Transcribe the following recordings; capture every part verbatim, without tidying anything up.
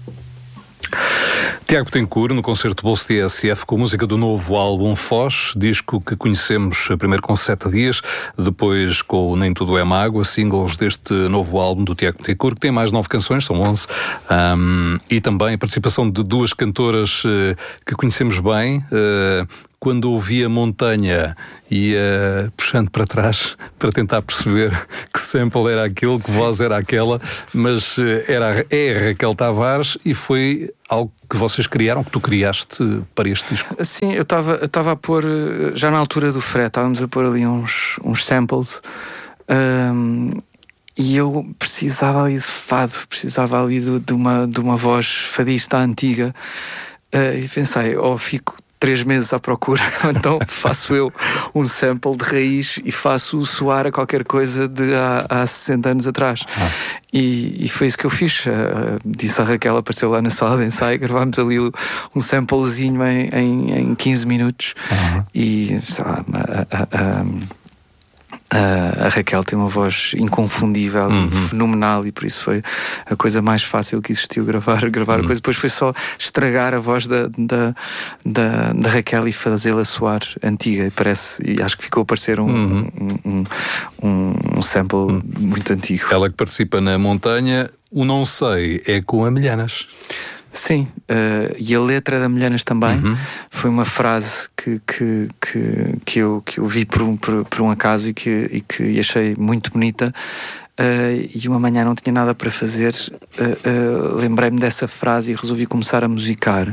Tiago Betancourt, no concerto Bolso T S F, com música do novo álbum Foz, disco que conhecemos primeiro com Sete Dias, depois com o Nem Tudo é Mágoa, singles deste novo álbum do Tiago Betancourt, que tem mais nove canções, são onze, um, e também a participação de duas cantoras uh, que conhecemos bem. Uh, Quando ouvi a Montanha, ia puxando para trás para tentar perceber que sample era aquele, que voz era aquela, mas era, é a Raquel Tavares, e foi algo que vocês criaram, que tu criaste para este disco. Sim, eu estava a pôr, já na altura do Fred, estávamos a pôr ali uns, uns samples, um, e eu precisava ali de fado, precisava ali de, de, uma, de uma voz fadista antiga, uh, e pensei, ou oh, fico três meses à procura, então faço eu um sample de raiz e faço soar a qualquer coisa de há, há sessenta anos atrás. Ah. E, e foi isso que eu fiz. Uh, disse a Raquel, apareceu lá na sala de ensaio, gravámos ali um samplezinho em, em, em quinze minutos. Uhum. E sei lá, a, a, a, a, a Raquel tem uma voz inconfundível, uhum. fenomenal, e por isso foi a coisa mais fácil que existiu, gravar, gravar uhum. a coisa. Depois foi só estragar a voz da, da, da, da Raquel e fazê-la soar antiga, e parece, e acho que ficou a parecer um, uhum. um, um, um sample uhum. muito antigo. Ela que participa na Montanha, o Não Sei é com a Milhanas. Sim, uh, e a letra da Milhanas também. Uhum. Foi uma frase que, que, que, que, eu, que eu vi por um, por, por um acaso e que, e que achei muito bonita. Uh, e uma manhã não tinha nada para fazer, uh, uh, lembrei-me dessa frase e resolvi começar a musicar.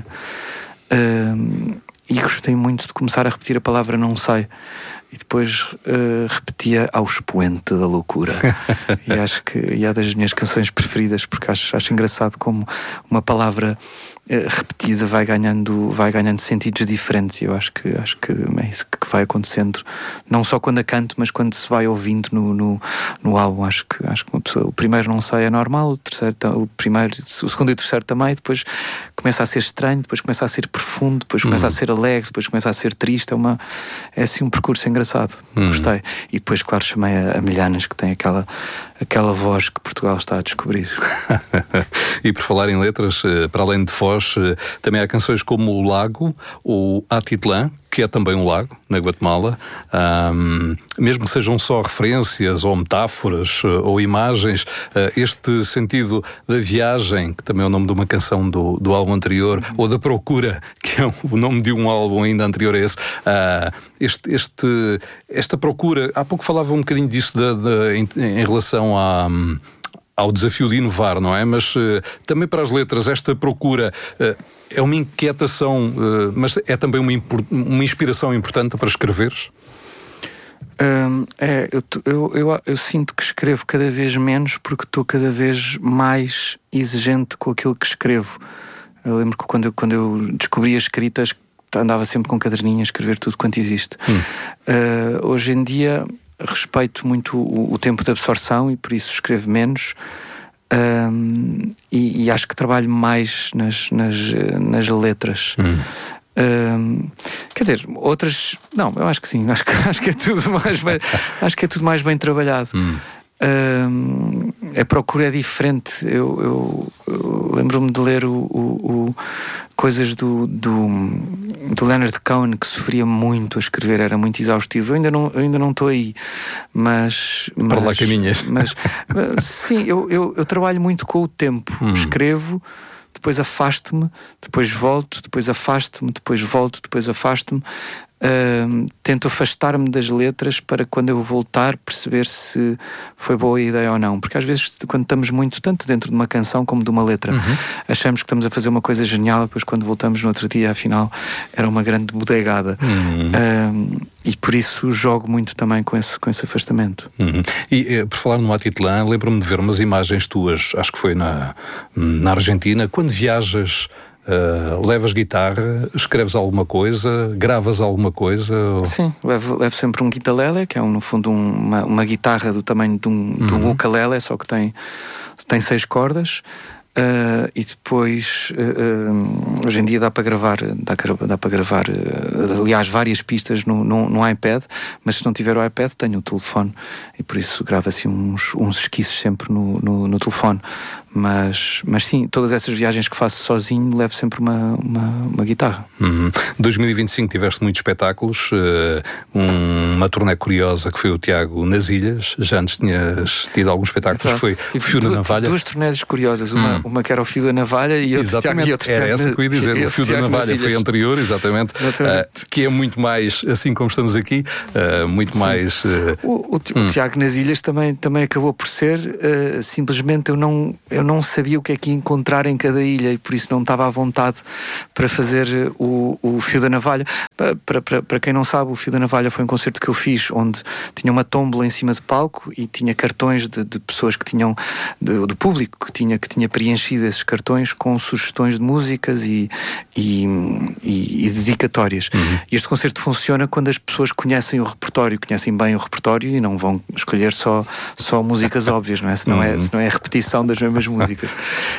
Uh, e gostei muito de começar a repetir a palavra Não Sei. E depois uh, repetia ao expoente da loucura. E acho que e é das minhas canções preferidas, porque acho, acho engraçado como uma palavra uh, repetida vai ganhando, vai ganhando sentidos diferentes. E eu acho que, acho que é isso que vai acontecendo, não só quando a canto, mas quando se vai ouvindo no, no, no álbum. Acho que, acho que uma pessoa, o primeiro Não Sei é normal, o, terceiro, o, primeiro, o segundo e o terceiro também, depois começa a ser estranho, depois começa a ser profundo, depois começa uhum. a ser alegre, depois começa a ser triste. É, uma, é assim um percurso engraçado. Engraçado, hum. gostei. E depois, claro, chamei a, a Milhanas, que tem aquela, aquela voz que Portugal está a descobrir. E por falar em letras, para além de Foz, também há canções como O Lago, ou Atitlã, que é também um lago, na Guatemala. Um, mesmo que sejam só referências, ou metáforas, ou imagens, este sentido da viagem, que também é o nome de uma canção do, do álbum anterior, uhum. ou da Procura, que é o nome de um álbum ainda anterior a esse, uh, este, este, esta procura, há pouco falava um bocadinho disso de, de, em, em relação a... ao desafio de inovar, não é? Mas uh, também para as letras, esta procura uh, é uma inquietação, uh, mas é também uma, uma inspiração importante para escreveres? Um, é, eu, eu, eu, eu sinto que escrevo cada vez menos porque estou cada vez mais exigente com aquilo que escrevo. Eu lembro que quando eu, quando eu descobri as escritas, andava sempre com um caderninho a escrever tudo quanto existe. Hum. Uh, hoje em dia respeito muito o, o tempo de absorção e por isso escrevo menos, um, e, e acho que trabalho mais nas, nas, nas letras. Hum. Um, quer dizer, outras não, eu acho que sim, acho que, acho que é tudo mais bem, acho que é tudo mais bem trabalhado. Hum. Um, a procura é diferente. Eu, eu, eu lembro-me de ler o, o, o coisas do, do, do Leonard Cohen, que sofria muito a escrever, era muito exaustivo. Eu ainda não, eu ainda não estou aí, mas, mas para lá caminhas. Mas, mas sim, eu, eu, eu trabalho muito com o tempo. Hum. Escrevo, depois afasto-me, depois volto, depois afasto-me, depois volto, depois afasto-me. Uh, tento afastar-me das letras para quando eu voltar perceber se foi boa ideia ou não, porque às vezes quando estamos muito tanto dentro de uma canção como de uma letra, uhum. achamos que estamos a fazer uma coisa genial, depois quando voltamos no outro dia afinal era uma grande bodegada. Uhum. Uh, e por isso jogo muito também com esse, com esse afastamento. Uhum. E por falar no Atitlã, lembro-me de ver umas imagens tuas, acho que foi na, na Argentina, quando viajas. Uh, levas guitarra, escreves alguma coisa, gravas alguma coisa? Ou... Sim, levo, levo sempre um guitarlele, que é um, no fundo um, uma, uma guitarra do tamanho de um, uhum. de um ukulele, só que tem, tem seis cordas. Uh, e depois uh, uh, hoje em dia dá para gravar dá, dá para gravar uh, aliás várias pistas no, no, no iPad, mas se não tiver o iPad tenho o telefone e por isso gravo assim uns, uns esquiços sempre no, no, no telefone, Mas, mas sim, todas essas viagens que faço sozinho levo sempre uma, uma, uma guitarra. Uhum. dois mil e vinte e cinco tiveste muitos espetáculos, uh, uma turnê curiosa que foi o Tiago nas Ilhas. Já antes tinhas tido alguns espetáculos, é que foi o Fio da Navalha. Duas turnés curiosas, uma, hum. uma que era o Fio da Navalha e outro Tiago, e outro Era Tiago, essa que eu ia dizer, o Fio da Navalha foi anterior, exatamente, exatamente. Uh, que é muito mais, assim como estamos aqui, uh, muito sim. mais... Uh, o, o, hum. o Tiago nas Ilhas também, também acabou por ser, uh, simplesmente eu não, eu não sabia o que é que ia encontrar em cada ilha e por isso não estava à vontade para fazer o, o Fio da Navalha. Para, para, para, para quem não sabe, o Fio da Navalha foi um concerto que eu fiz onde tinha uma tómbola em cima do palco e tinha cartões de, de pessoas que tinham, de, do público que tinha, que tinha preenchido esses cartões com sugestões de músicas e, e, e, e dedicatórias. Uhum. E este concerto funciona quando as pessoas conhecem o repertório, conhecem bem o repertório e não vão escolher só, só músicas óbvias, não é? Se não é, se não é a repetição das mesmas músicas.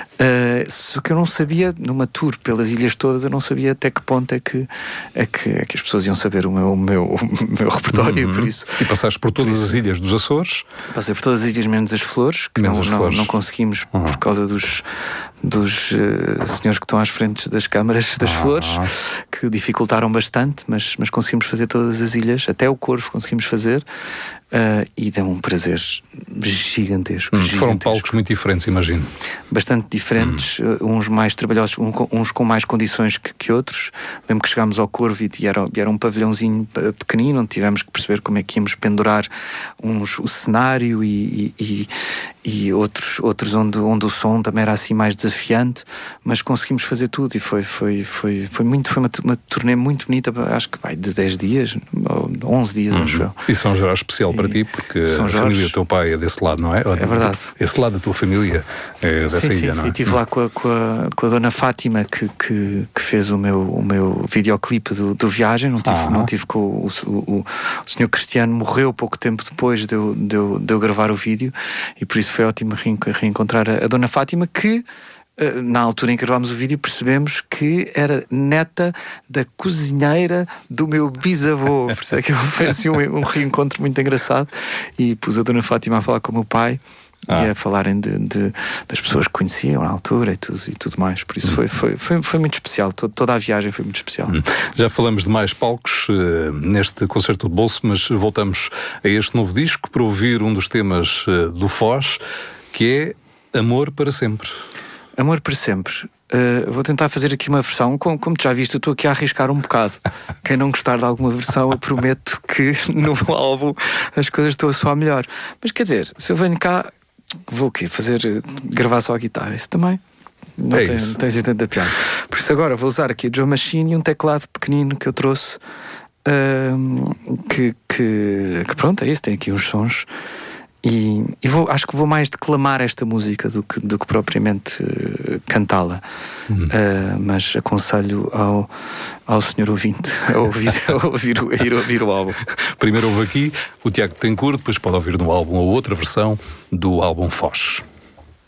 Uh, só que eu não sabia, numa tour pelas ilhas todas, eu não sabia até que ponto é que, é que, é que as pessoas iam saber o meu, o meu, o meu repertório. Uhum. Por isso, e passaste por todas por isso, as ilhas dos Açores? Passei por todas as ilhas menos as Flores, que menos não, as não, flores. não conseguimos uhum. por causa dos, dos uh, senhores que estão às frentes das câmaras das ah. Flores, que dificultaram bastante, mas, mas conseguimos fazer todas as ilhas, até o Corvo conseguimos fazer. Uh, e deu um prazer gigantesco, hum, gigantesco. Foram palcos muito diferentes, imagino. Bastante diferentes, hum. uns mais trabalhosos, um, uns com mais condições que, que outros. Lembro que chegámos ao Corvo e era, e era um pavilhãozinho pequenino, onde tivemos que perceber como é que íamos pendurar uns, o cenário e, e, e, e outros, outros onde, onde o som também era assim mais desafiante, mas conseguimos fazer tudo e foi, foi, foi, foi, muito, foi uma, uma turnê muito bonita, acho que vai de dez dias, ou onze dias, hum. acho eu. E São Jorge especial para ti, porque São a Jorge, família do teu pai é desse lado, não é? É verdade. Esse lado da tua família é dessa sim, ilha, sim. não é? E estive lá com a, com, a, com a dona Fátima que, que, que fez o meu, o meu videoclipe do, do Viagem. Não tive, ah. não tive com o, o, o, o senhor Cristiano, morreu pouco tempo depois de eu, de, eu, de eu gravar o vídeo e por isso foi ótimo reencontrar a, a dona Fátima, que na altura em que gravámos o vídeo percebemos que era neta da cozinheira do meu bisavô. Por isso é que foi assim um, um reencontro muito engraçado e pus a dona Fátima a falar com o meu pai ah. e a falarem de, de, das pessoas que conheciam na altura e tudo, e tudo mais. Por isso hum. foi, foi, foi, foi muito especial. Todo, toda a viagem foi muito especial. Hum. Já falamos de mais palcos uh, neste concerto do Bolso, mas voltamos a este novo disco para ouvir um dos temas uh, do Foz, que é Amor para Sempre. Amor para Sempre. Uh, vou tentar fazer aqui uma versão. Como, como tu já viste, eu estou aqui a arriscar um bocado. Quem não gostar de alguma versão, eu prometo que no álbum as coisas estão a soar melhor. Mas quer dizer, se eu venho cá, vou o quê? Fazer, gravar só a guitarra? Isso também não é tem, isso. não tem assim tanta piada. Por isso agora vou usar aqui a drum machine e um teclado pequenino que eu trouxe. Uh, que, que, que pronto, é isso. Tem aqui uns sons. E, e vou, acho que vou mais declamar esta música do que, do que propriamente uh, cantá-la. Uhum. Uh, mas aconselho ao, ao senhor ouvinte a ouvir, a ouvir, a ir ouvir o álbum. Primeiro ouve aqui o Tiago Betancourt, depois pode ouvir no álbum a outra versão do álbum Foz.